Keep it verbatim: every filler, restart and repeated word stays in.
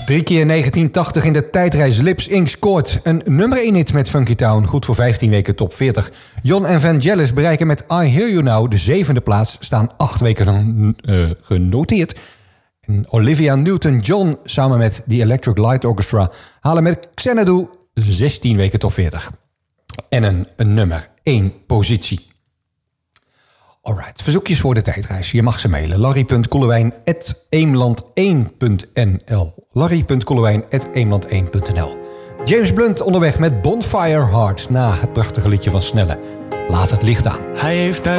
Drie keer negentien tachtig in de tijdreis. Lips Inc scoort een nummer één hit met Funky Town. Goed voor vijftien weken top veertig. Jon en Vangelis bereiken met I Hear You Now de zevende plaats. Staan acht weken uh, genoteerd. En Olivia Newton-John samen met The Electric Light Orchestra halen met Xanadu zestien weken top veertig. En een, een nummer één positie. Alright, verzoekjes voor de tijdreis. Je mag ze mailen. larry punt koelewijn apenstaartje eemland één punt n l larry punt koelewijn apenstaartje eemland één punt n l James Blunt onderweg met Bonfire Heart na het prachtige liedje van Snelle. Laat het licht aan. Hij heeft